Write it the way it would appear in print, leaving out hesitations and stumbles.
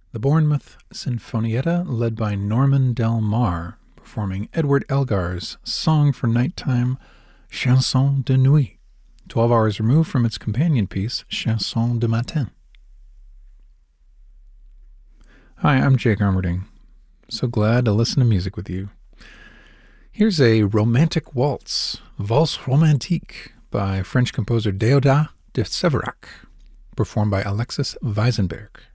The Bournemouth Sinfonietta, led by Norman Del Mar, performing Edward Elgar's Song for Nighttime, Chanson de Nuit, 12 hours removed from its companion piece, Chanson de Matin. Hi, I'm Jake Armerding. So glad to listen to music with you. Here's a romantic waltz, Valse Romantique, by French composer Déodat de Séverac, performed by Alexis Weisenberg.